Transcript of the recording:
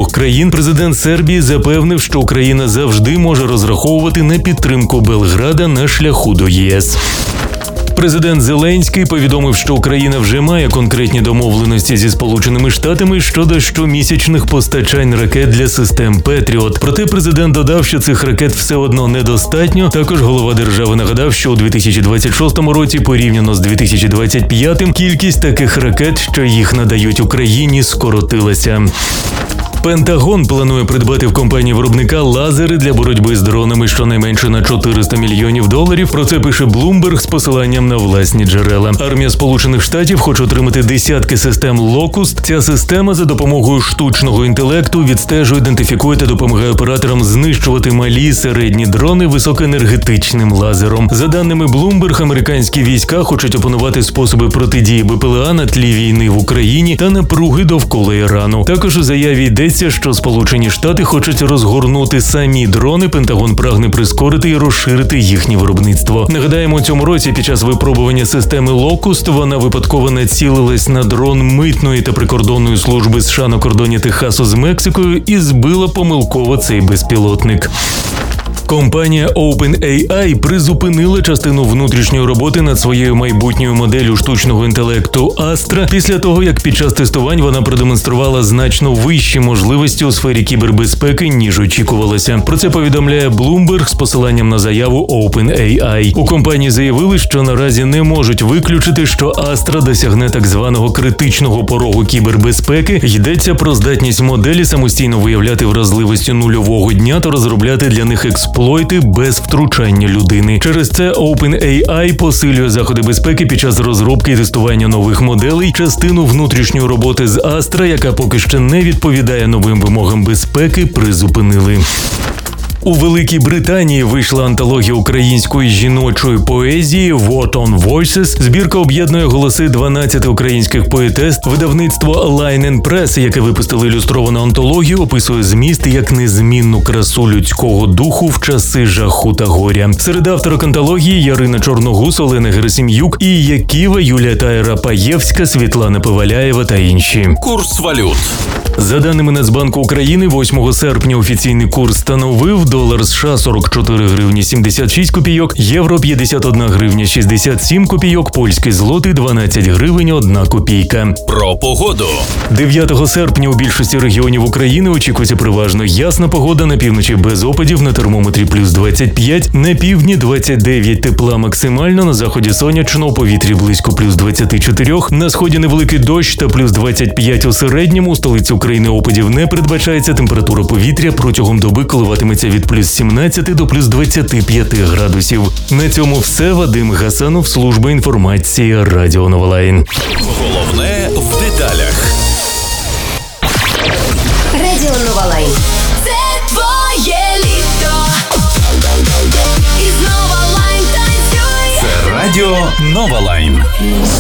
обох країн, президент Сербії запевнив, що Україна завжди може розраховувати на підтримку Белграда на шляху до ЄС. Президент Зеленський повідомив, що Україна вже має конкретні домовленості зі Сполученими Штатами щодо щомісячних постачань ракет для систем «Петріот». Проте президент додав, що цих ракет все одно недостатньо. Також голова держави нагадав, що у 2026 році порівняно з 2025 кількість таких ракет, що їх надають Україні, скоротилася. Пентагон планує придбати в компанії-виробника лазери для боротьби з дронами щонайменше на $400 мільйонів. Про це пише Bloomberg з посиланням на власні джерела. Армія Сполучених Штатів хоче отримати десятки систем «Локуст». Ця система за допомогою штучного інтелекту відстежує, ідентифікує та допомагає операторам знищувати малі, середні дрони високоенергетичним лазером. За даними Bloomberg, американські війська хочуть опанувати способи протидії БПЛА на тлі війни в Україні та напруги довкола Ірану. Також у заяві йдеться, що Сполучені Штати хочуть розгорнути самі дрони. Пентагон прагне прискорити і розширити їхнє виробництво. Нагадаємо, у цьому році під час випробування системи «Локуст» вона випадково націлилась на дрон митної та прикордонної служби США на кордоні Техасу з Мексикою і збила помилково цей безпілотник. Компанія OpenAI призупинила частину внутрішньої роботи над своєю майбутньою моделлю штучного інтелекту Astra після того, як під час тестувань вона продемонструвала значно вищі можливості у сфері кібербезпеки, ніж очікувалося. Про це повідомляє Bloomberg з посиланням на заяву OpenAI. У компанії заявили, що наразі не можуть виключити, що Astra досягне так званого критичного порогу кібербезпеки. Йдеться про здатність моделі самостійно виявляти вразливості нульового дня та розробляти для них експлойти без втручання людини. Через це OpenAI посилює заходи безпеки під час розробки і тестування нових моделей. Частину внутрішньої роботи з Astra, яка поки що не відповідає новим вимогам безпеки, призупинили. У Великій Британії вийшла антологія української жіночої поезії «What on Voices». Збірка об'єднує голоси 12 українських поетест. Видавництво Line & Press, яке випустило ілюстровану антологію, описує зміст як незмінну красу людського духу в часи жаху та горя. Серед авторок антології Ярина Чорногус, Олена Герасим'юк, Ія Ківа, Юлія Тайра-Паєвська, Світлана Поваляєва та інші. Курс валют. За даними Нацбанку України, 8 серпня офіційний курс становив долар США 44 гривні 76 копійок, євро 51 гривня 67 копійок, польський злотий 12 гривень 1 копійка. Про погоду. 9 серпня у більшості регіонів України очікується переважно ясна погода, на півночі без опадів, на термометрі плюс 25, на півдні 29 тепла максимально, на заході сонячно, у повітрі близько плюс 24, на сході невеликий дощ та плюс 25 у середньому, у столиці України опадів не передбачається, температура повітря протягом доби коливатиметься від плюс 17 до плюс 25 градусів. На цьому все. Вадим Гасанов, служба інформації, Радіо Новолайн. Головне в деталях. Радіо Новолайн. Це твоє літо. І знову лайн танцює. Це Радіо Новолайн.